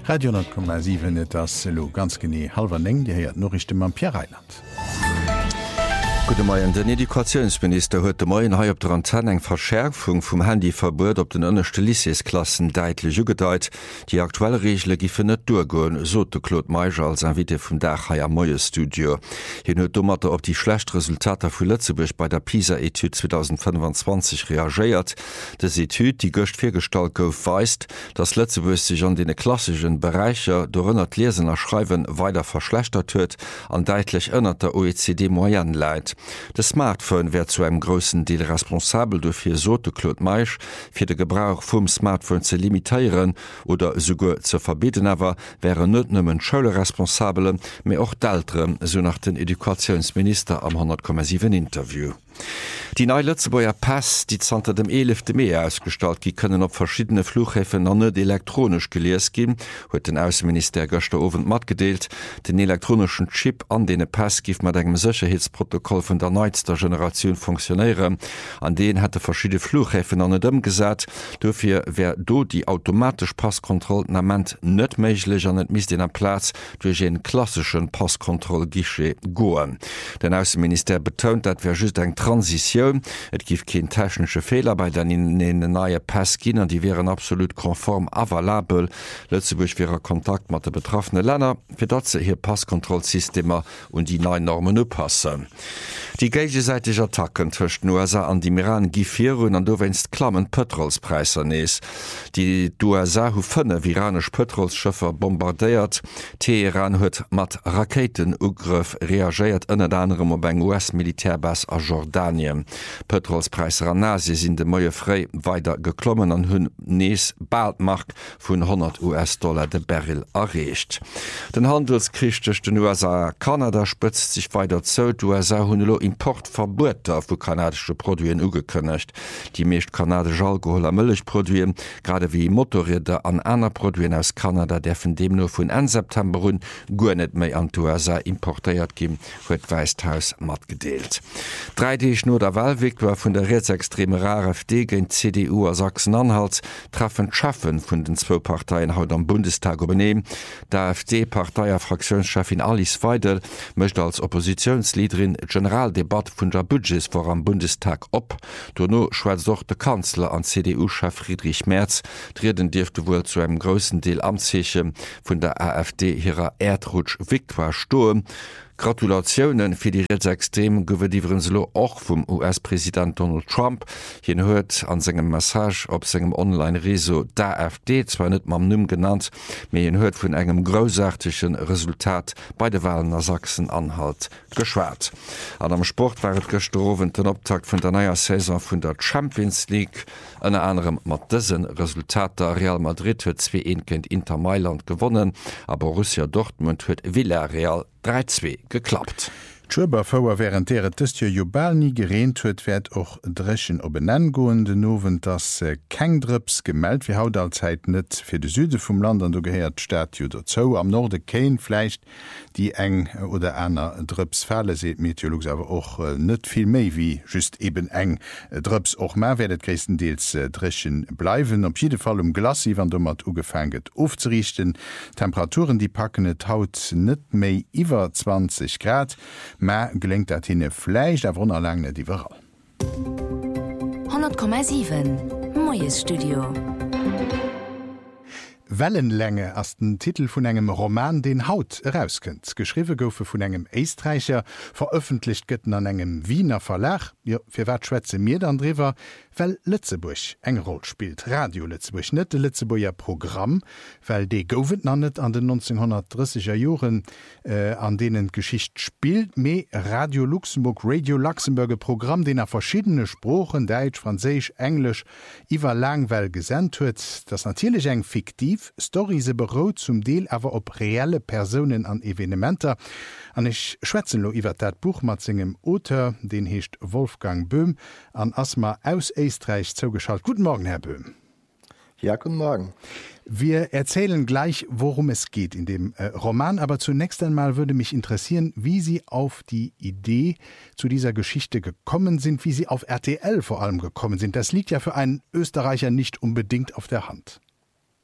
Radio 10,7 net as lo ganz gené halber eng, Di heiert Norrichte am Pierre Rheinland. Gute Morgen. Den Edukationsminister huet de Morgen hai op der Antenne eng Verschärfung vum Handyverbot op den ënnerchte Lyceesklassen deitlich ugedeit. Die aktuelle Regel gife net durgoen, so de Claude Meiger als Invité vum Dach hai am Moie Studio. Hien huet dommerter op die schlecht Resultater vu Lützeburg bei der PISA-Etude 2025 reagiert. Das Etude, die gocht firstalt gouf, weist, dass Lützeburg sich an den klassischen Bereicher dorënnert Lesen erschreiwen weiter verschlechtert huet, an deitlich ënnert der OECD-Moyen leit. De Smartphone wär zu einem großen Deal responsabel dofir sote Claude Meisch fir de Gebrauch vum Smartphone ze limitieren oder sogar zu verbieten, aber wäre net nëmmen Schule responsablen, mé och d'altre, so nach den Edukationsminister am 100,7 Interview. Die neue Lützebauer Pass, die zanter dem 11. Mai ausgestalt, die können op verschiedene Flughäfen an net elektronisch gelees gin, huet den Außenminister gestern Abend matgedeelt. Den elektronischen Chip an den Pass gif mat engem Sicherheitsprotokoll von der neuester Generation funktionieren. An den hätte verschiedene Flughäfen an dem gesat, dofir wär do die automatisch Passkontrollament net méiglich an net mis den Platz durch en klassischen Passkontrollgische goen. Den Außenminister betont, dat wär just eng Transition. Et gif kein technische Fehler bei den neue Pass gin, die wären absolut konform avalabel. Lützeburg wäre Kontakt mat de betroffene Länder, fir dat ze hier Passkontrollsystemer und die neuen Normen oppassen. Die gegenseitige Attacken zwischen USA an die Iran gifirun an do wennst klammen Petrolspreiser nees. Die USA hu 5 iranisch Petrolschiffer bombardéiert. Teheran huet mat Raketenugriff reagiert ënnet anderem op eng US-Militärbas a Jordanien. Petrolspreiser an Asie sind de Moie frei weiter geklommen an hunn nees Baldmark vun $100 de Barrel erreicht. Den Handelskrieg zwischen den USA Kanada spëtzt sich weiter zo. Die USA hunn Importverboter vu kanadische Produien ugekënnecht. Die meescht kanadische Alkoholer Mëllechproduen, gerade wie Motorräder an aner Produien aus Kanada defen dem nur vun 1. September hun go net méi an die USA importéiert gin, huet Weißhaus mat gedeelt. 3D nur der Wahlweg war vun der rechtsextreme AfD gen CDU a Sachsen-Anhalt treffen Schaffen vun den 2 Parteien haut am Bundestag übernehmen. Der AfD-Parteier Fraktionschefin Alice Weidel möchte als Oppositionsleaderin Generaldebatte vun der Budgets vor am Bundestag op. Donno schwaz doch der Kanzler an CDU-Chef Friedrich Merz. Dreden dürfte wohl zu einem großen Deal Amtsheche vun der AfD ihrer Erdrutsch Viktor Sturm. Gratulationen fir die Rechtsextrem gewediwrenslo och vum US-Präsident Donald Trump. Hien huet an segem Message op segem Online-Reso der AfD zwar net mam Numm genannt, méi hien huet vun engem grousartigen Resultat bei de Wahlen nach Sachsen-Anhalt geschwert. An am Sport waret gestrowen den Optakt vun der neuer Saison vun der Champions League, ënner anderem mat dëssen Resultat der Real Madrid huet 2-1 gegen Inter Mailand gewonnen, aber Borussia Dortmund huet Villarreal 3-2 geklappt. D'Schuber Vouer während dëst jo Jobal nie gereint huet, werd och drechen op benennen goen den nowen dats keng Drps gemeldt wie haut allzeit net fir de Süde vum Land an du gehäert Staat Juder zo am Norde kéin fleicht die eng oder aner Drpsfälle seet Meteorologs awer och net viel méi wie just eben eng Drps och mehr werdet gréesstendeels drechen bleiwen op jede Fall Glasi wann du mat ugefänget ofzerichten. Temperaturen die packen et haut net méi iwwer 20 Grad. Ma gelenkt dat hinne Fleisch a runnner lange die Wërer. 100,7 Moies Studio. Wellenlänge ass den Titel vun engem Roman den Haut herauskënnt. Geschriwe goufe vun engem Eistreicher, veröffentlicht gëtten an engem Wiener Verlag. Ja, fir wat schwätze mir dann drüber, weil Lützeburg eng Rolle spielt. Radio Lützeburg, net de Lützeburger Programm, weil de goufet nannet an den 1930er Joren an denen Geschicht spielt, me Radio Luxemburger Programm, den verschiedene Sprachen, Deutsch, Französisch, Englisch, iwwer langwell gesendt huet, das natürlich eng fiktiv Story se berot zum Deel awer op reelle Personen an Evenementer. An ich schwätzenlo iwwer dat Buch mat zinggem Autor, den hecht Wolfgang Böhm an Asma aus Österreich zugeschaltet. Guten Morgen, Herr Böhm. Ja, guten Morgen. Wir erzählen gleich, worum es geht in dem Roman, aber zunächst einmal würde mich interessieren, wie Sie auf die Idee zu dieser Geschichte gekommen sind, wie Sie auf RTL vor allem gekommen sind. Das liegt ja für einen Österreicher nicht unbedingt auf der Hand.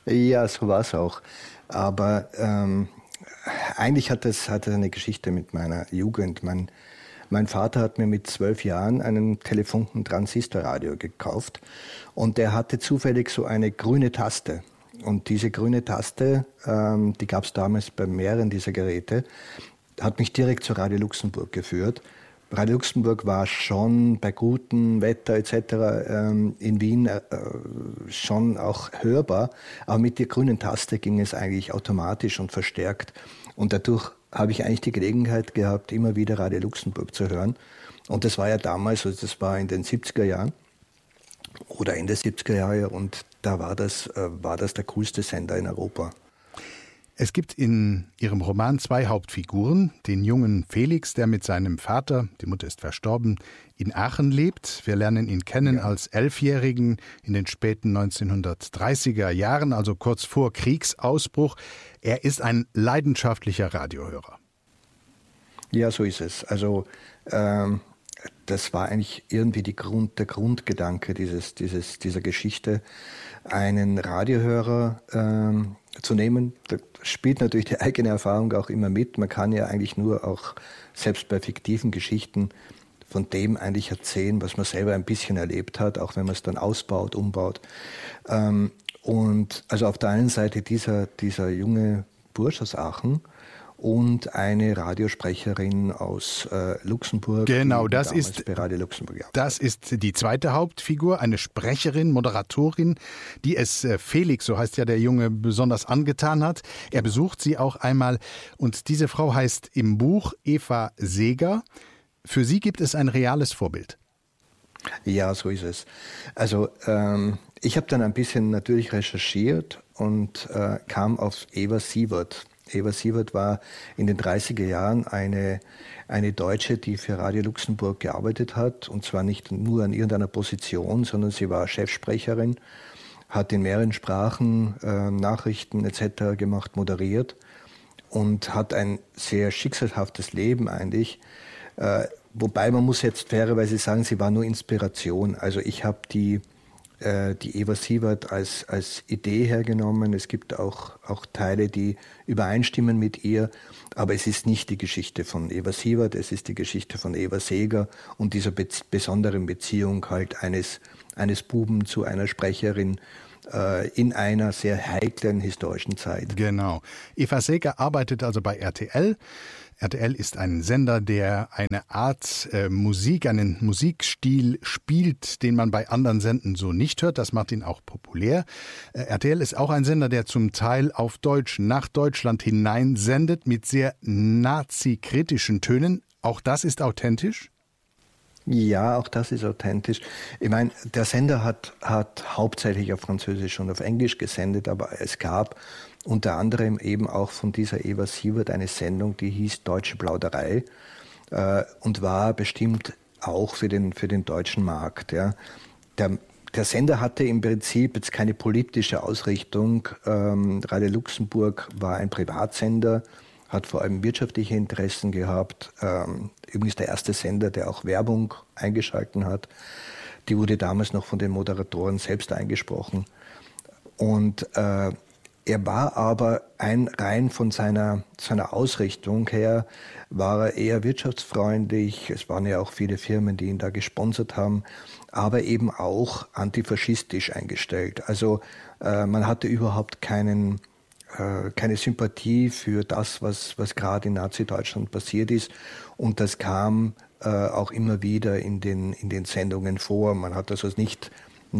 Ja, so war es auch. Aber eigentlich hat es eine Geschichte mit meiner Jugend. Mein Vater hat mir mit 12 Jahren einen Telefunken-Transistorradio gekauft und der hatte zufällig so eine grüne Taste. Und diese grüne Taste, die gab es damals bei mehreren dieser Geräte, hat mich direkt zu Radio Luxemburg geführt. Radio Luxemburg war schon bei gutem Wetter etc. In Wien schon auch hörbar, aber mit der grünen Taste ging es eigentlich automatisch und verstärkt. Und dadurch habe ich eigentlich die Gelegenheit gehabt, immer wieder Radio Luxemburg zu hören. Und das war ja damals, also das war in den 70er Jahren oder Ende 70er Jahre und da war das der coolste Sender in Europa. Es gibt in Ihrem Roman 2 Hauptfiguren, den jungen Felix, der mit seinem Vater, die Mutter ist verstorben, in Aachen lebt. Wir lernen ihn kennen als 11-Jährigen in den späten 1930er Jahren, also kurz vor Kriegsausbruch. Er ist ein leidenschaftlicher Radiohörer. Ja, so ist es. Also das war eigentlich irgendwie der Grundgedanke dieser Geschichte, einen Radiohörer zu nehmen. Da spielt natürlich die eigene Erfahrung auch immer mit. Man kann ja eigentlich nur auch selbst bei fiktiven Geschichten von dem eigentlich erzählen, was man selber ein bisschen erlebt hat, auch wenn man es dann ausbaut, umbaut. Und also auf der einen Seite dieser junge Bursch aus Aachen und eine Radiosprecherin aus Luxemburg. Genau, das ist bei Radio Luxemburg. Ja. Das ist die zweite Hauptfigur, eine Sprecherin, Moderatorin, die es Felix, so heißt ja der Junge, besonders angetan hat. Er besucht sie auch einmal und diese Frau heißt im Buch Eva Seeger. Für sie gibt es ein reales Vorbild. Ja, so ist es. Also ich habe dann ein bisschen natürlich recherchiert und kam auf Eva Sievert. Eva Sievert war in den 30er Jahren eine Deutsche, die für Radio Luxemburg gearbeitet hat. Und zwar nicht nur an irgendeiner Position, sondern sie war Chefsprecherin, hat in mehreren Sprachen Nachrichten etc. gemacht, moderiert und hat ein sehr schicksalhaftes Leben eigentlich. Wobei man muss jetzt fairerweise sagen, sie war nur Inspiration. Also ich habe die Eva Sievert als Idee hergenommen. Es gibt auch Teile, die übereinstimmen mit ihr, aber es ist nicht die Geschichte von Eva Sievert, es ist die Geschichte von Eva Seeger und dieser besonderen Beziehung halt eines Buben zu einer Sprecherin in einer sehr heiklen historischen Zeit. Genau. Eva Seeger arbeitet also bei RTL. RTL ist ein Sender, der eine Art Musik, einen Musikstil spielt, den man bei anderen Senden so nicht hört. Das macht ihn auch populär. RTL ist auch ein Sender, der zum Teil auf Deutsch nach Deutschland hinein sendet mit sehr nazi-kritischen Tönen. Auch das ist authentisch? Ja, auch das ist authentisch. Ich meine, der Sender hat hauptsächlich auf Französisch und auf Englisch gesendet, aber es gab unter anderem eben auch von dieser Eva Sievert eine Sendung, die hieß Deutsche Plauderei und war bestimmt auch für den deutschen Markt. Ja. Der Sender hatte im Prinzip jetzt keine politische Ausrichtung. Radio Luxemburg war ein Privatsender, hat vor allem wirtschaftliche Interessen gehabt. Übrigens der erste Sender, der auch Werbung eingeschalten hat. Die wurde damals noch von den Moderatoren selbst eingesprochen. Und er war aber rein von seiner Ausrichtung her, war er eher wirtschaftsfreundlich. Es waren ja auch viele Firmen, die ihn da gesponsert haben, aber eben auch antifaschistisch eingestellt. Also man hatte überhaupt keine Sympathie für das, was gerade in Nazi-Deutschland passiert ist. Und das kam auch immer wieder in den Sendungen vor. Man hat also nicht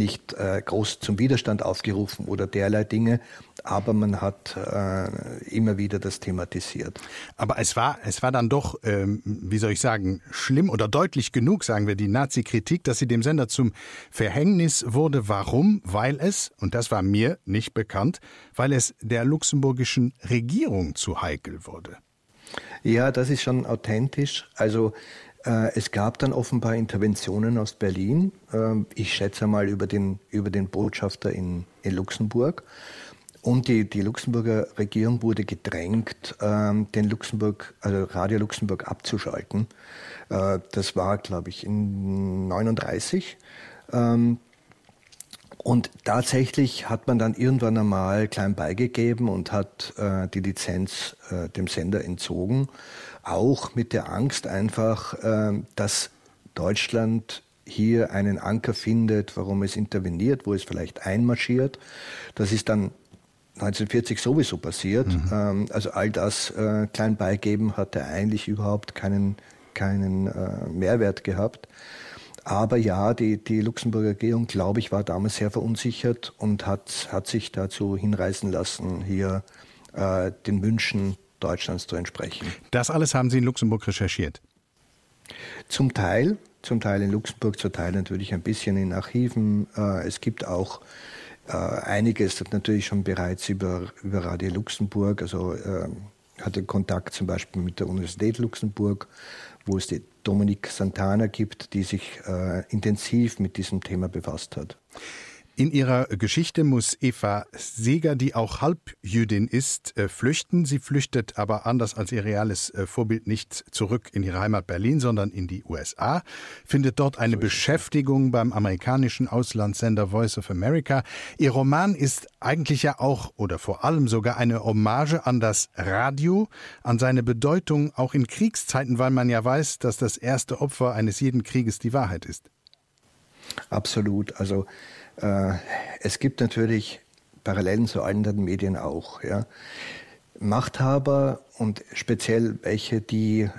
groß zum Widerstand aufgerufen oder derlei Dinge, aber man hat immer wieder das thematisiert. Aber es war dann doch, wie soll ich sagen, schlimm oder deutlich genug, sagen wir, die Nazi-Kritik, dass sie dem Sender zum Verhängnis wurde. Warum? Weil es, und das war mir nicht bekannt, weil es der luxemburgischen Regierung zu heikel wurde. Ja, das ist schon authentisch. Also es gab dann offenbar Interventionen aus Berlin, ich schätze mal über den Botschafter in Luxemburg. Und die Luxemburger Regierung wurde gedrängt, den Radio Luxemburg abzuschalten. Das war, glaube ich, in 1939. Und tatsächlich hat man dann irgendwann einmal klein beigegeben und hat die Lizenz dem Sender entzogen. Auch mit der Angst einfach, dass Deutschland hier einen Anker findet, warum es interveniert, wo es vielleicht einmarschiert. Das ist dann 1940 sowieso passiert. Also all das klein beigeben hatte eigentlich überhaupt keinen Mehrwert gehabt. Aber ja, die Luxemburger Regierung, glaube ich, war damals sehr verunsichert und hat sich dazu hinreißen lassen, hier den Wünschen Deutschlands zu entsprechen. Das alles haben Sie in Luxemburg recherchiert? Zum Teil in Luxemburg, zum Teil natürlich ein bisschen in Archiven. Es gibt auch einiges natürlich schon bereits über Radio Luxemburg. Also hatte Kontakt zum Beispiel mit der Universität Luxemburg, wo es die Dominique Santana gibt, die sich intensiv mit diesem Thema befasst hat. In ihrer Geschichte muss Eva Seeger, die auch Halbjüdin ist, flüchten. Sie flüchtet aber anders als ihr reales Vorbild nicht zurück in ihre Heimat Berlin, sondern in die USA, findet dort eine Beschäftigung beim amerikanischen Auslandssender Voice of America. Ihr Roman ist eigentlich ja auch oder vor allem sogar eine Hommage an das Radio, an seine Bedeutung auch in Kriegszeiten, weil man ja weiß, dass das erste Opfer eines jeden Krieges die Wahrheit ist. Absolut. Also es gibt natürlich Parallelen zu anderen Medien auch. Ja. Machthaber und speziell welche, die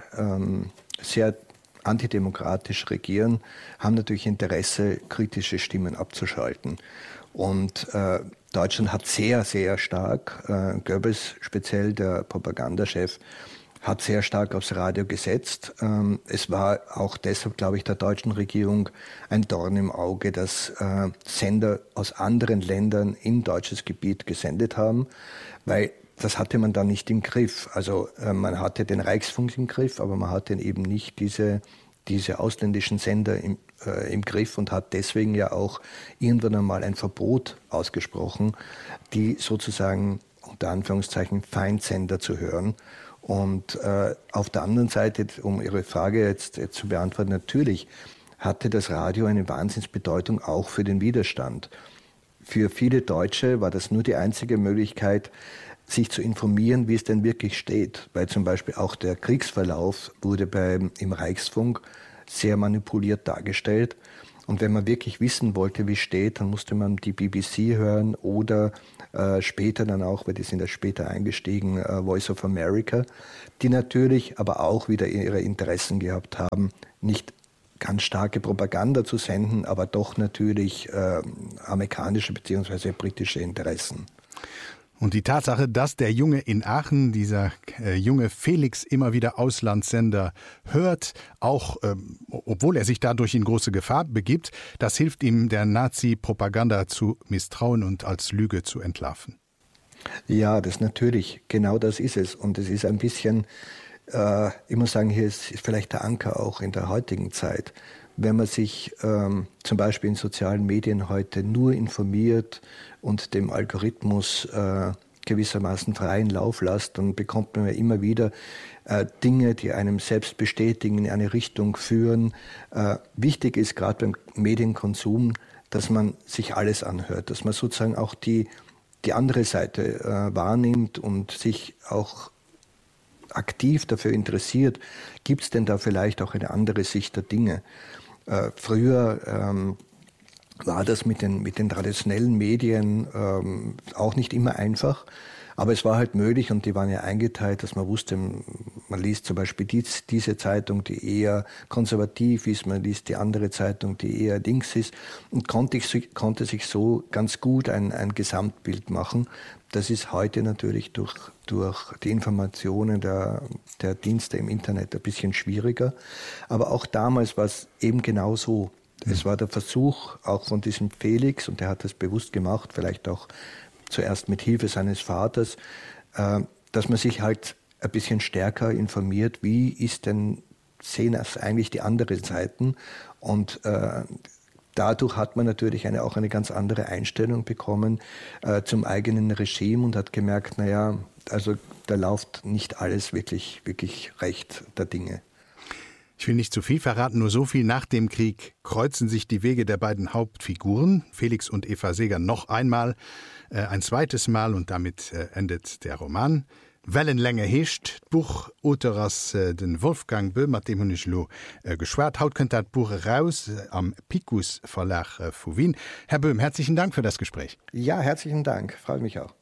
sehr antidemokratisch regieren, haben natürlich Interesse, kritische Stimmen abzuschalten. Und Deutschland hat sehr, sehr stark, Goebbels speziell, der Propagandachef, hat sehr stark aufs Radio gesetzt. Es war auch deshalb, glaube ich, der deutschen Regierung ein Dorn im Auge, dass Sender aus anderen Ländern in deutsches Gebiet gesendet haben, weil das hatte man dann nicht im Griff. Also man hatte den Reichsfunk im Griff, aber man hatte eben nicht diese ausländischen Sender im Griff und hat deswegen ja auch irgendwann einmal ein Verbot ausgesprochen, die sozusagen unter Anführungszeichen Feindsender zu hören. Und auf der anderen Seite, um Ihre Frage jetzt zu beantworten, natürlich hatte das Radio eine Wahnsinnsbedeutung auch für den Widerstand. Für viele Deutsche war das nur die einzige Möglichkeit, sich zu informieren, wie es denn wirklich steht. Weil zum Beispiel auch der Kriegsverlauf wurde im Reichsfunk sehr manipuliert dargestellt. Und wenn man wirklich wissen wollte, wie es steht, dann musste man die BBC hören oder später dann auch, weil die sind ja später eingestiegen, Voice of America, die natürlich aber auch wieder ihre Interessen gehabt haben, nicht ganz starke Propaganda zu senden, aber doch natürlich amerikanische bzw. britische Interessen. Und die Tatsache, dass der Junge in Aachen, dieser junge Felix, immer wieder Auslandssender hört, auch obwohl er sich dadurch in große Gefahr begibt, das hilft ihm, der Nazi-Propaganda zu misstrauen und als Lüge zu entlarven. Ja, das natürlich, genau das ist es. Und es ist ein bisschen, ich muss sagen, hier ist vielleicht der Anker auch in der heutigen Zeit. Wenn man sich zum Beispiel in sozialen Medien heute nur informiert und dem Algorithmus gewissermaßen freien Lauf lässt, dann bekommt man ja immer wieder Dinge, die einem selbst bestätigen, in eine Richtung führen. Wichtig ist gerade beim Medienkonsum, dass man sich alles anhört, dass man sozusagen auch die andere Seite wahrnimmt und sich auch aktiv dafür interessiert, gibt es denn da vielleicht auch eine andere Sicht der Dinge? Früher war das mit den traditionellen Medien auch nicht immer einfach, aber es war halt möglich und die waren ja eingeteilt, dass man wusste, man liest zum Beispiel diese Zeitung, die eher konservativ ist, man liest die andere Zeitung, die eher links ist und konnte sich so ganz gut ein Gesamtbild machen. Das ist heute natürlich durch die Informationen der Dienste im Internet ein bisschen schwieriger. Aber auch damals war es eben genau so. Es war der Versuch auch von diesem Felix, und er hat das bewusst gemacht, vielleicht auch zuerst mit Hilfe seines Vaters, dass man sich halt ein bisschen stärker informiert, wie sehen das eigentlich die anderen Seiten. Und dadurch hat man natürlich auch eine ganz andere Einstellung bekommen zum eigenen Regime und hat gemerkt, naja, also da läuft nicht alles wirklich recht der Dinge. Ich will nicht zu viel verraten, nur so viel: nach dem Krieg kreuzen sich die Wege der beiden Hauptfiguren, Felix und Eva Seeger, noch einmal, ein zweites Mal, und damit endet der Roman. Wellenlänge heescht Buch Oterers den Wolfgang Böhmer, dem hun ich lo geschwert. Haut könnt dat Buch raus am Picus Verlag vu Wien. Herr Böhm, herzlichen Dank für das Gespräch. Ja, herzlichen Dank, freue mich auch.